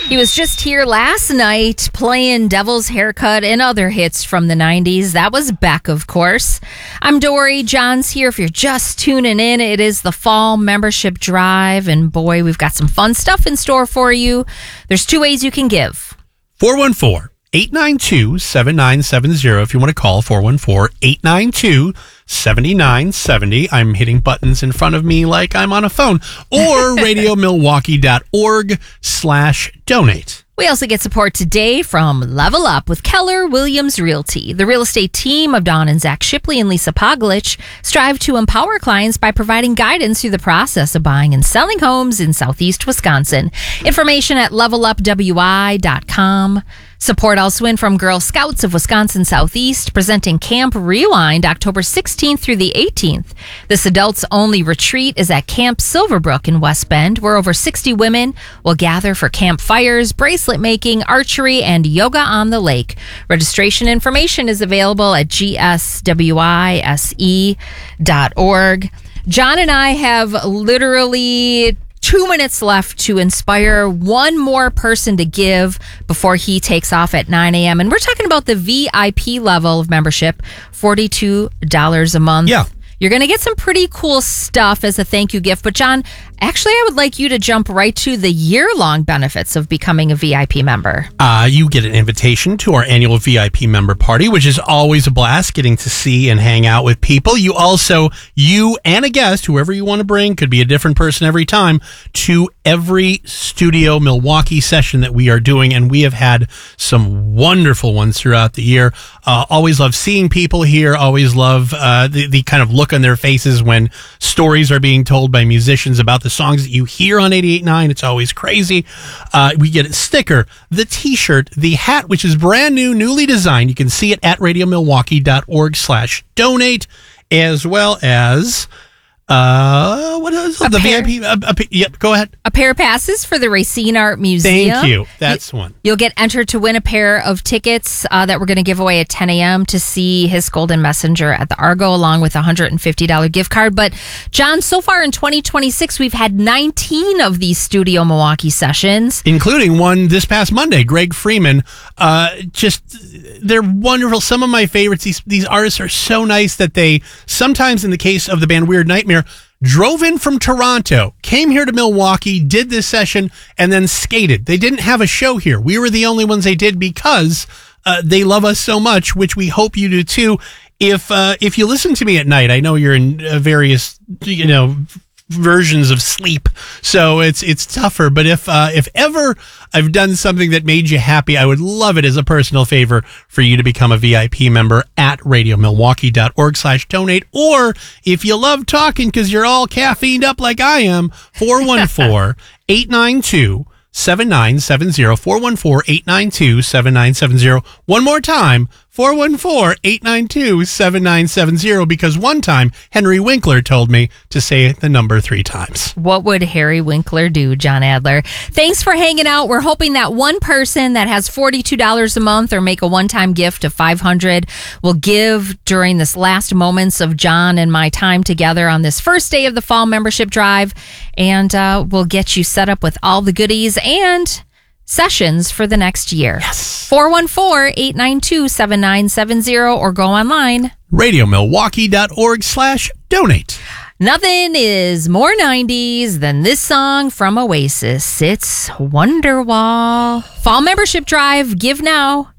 He was just here last night playing Devil's Haircut and other hits from the 90s. That was Beck, of course. I'm Dory. John's here. If you're just tuning in, it is the fall membership drive. And boy, we've got some fun stuff in store for you. There's two ways you can give. 414-892-7970. If you want to call 414-892-7970. I'm hitting buttons in front of me like I'm on a phone. Or radiomilwaukee.org/donate. We also get support today from Level Up with Keller Williams Realty. The real estate team of Dawn and Zach Shipley and Lisa Poglich strive to empower clients by providing guidance through the process of buying and selling homes in Southeast Wisconsin. Information at levelupwi.com. Support also in from Girl Scouts of Wisconsin Southeast, presenting Camp Rewind October 16th through the 18th. This adults-only retreat is at Camp Silverbrook in West Bend, where over 60 women will gather for campfires, bracelet making, archery, and yoga on the lake. Registration information is available at gswise.org. John and I have literally 2 minutes left to inspire one more person to give before he takes off at 9 a.m. And we're talking about the VIP level of membership, $42 a month. Yeah. You're going to get some pretty cool stuff as a thank you gift. But John, actually, I would like you to jump right to the year-long benefits of becoming a VIP member. You get an invitation to our annual VIP member party, which is always a blast, getting to see and hang out with people. You and a guest, whoever you want to bring, could be a different person every time, to every Studio Milwaukee session that we are doing. And we have had some wonderful ones throughout the year. Always love seeing people here. Always love the kind of look on their faces when stories are being told by musicians about the songs that you hear on 88.9. It's always crazy. We get a sticker, the t-shirt, the hat, which is brand new, newly designed. You can see it at radiomilwaukee.org/donate, as well as what is the VIP? Yep, go ahead. A pair of passes for the Racine Art Museum. Thank you. That's one. You'll get entered to win a pair of tickets that we're going to give away at 10 a.m. to see His Golden Messenger at the Argo, along with a $150 gift card. But, John, so far in 2026, we've had 19 of these Studio Milwaukee sessions, including one this past Monday. Greg Freeman. They're wonderful. Some of my favorites. These artists are so nice that they, sometimes in the case of the band Weird Nightmare, drove in from Toronto, came here to Milwaukee, did this session, and then skated. They didn't have a show here. We were the only ones they did because they love us so much, which we hope you do too. If you listen to me at night, I know you're in various, versions of sleep, so it's tougher. But if ever I've done something that made you happy, I would love it as a personal favor for you to become a VIP member at radiomilwaukee.org/donate. Or if you love talking because you're all caffeined up like I am, 414-892-7970. 414-892-7970. One more time, 414-892-7970, because one time Henry Winkler told me to say the number 3 times. What would Harry Winkler do, John Adler? Thanks for hanging out. We're hoping that one person that has $42 a month or make a one-time gift of $500 will give during this last moments of John and my time together on this first day of the fall membership drive. And we'll get you set up with all the goodies and sessions for the next year. Yes. 414-892-7970 or go online. radiomilwaukee.org/donate. Nothing is more 90s than this song from Oasis. It's Wonderwall. Fall membership drive. Give now.